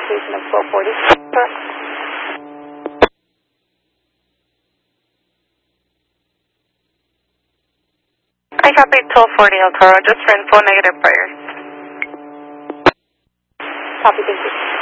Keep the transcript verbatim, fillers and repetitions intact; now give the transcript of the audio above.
location of twelve forty. I copy twelve forty El Toro, just for info, negative prior. Copy, thank you.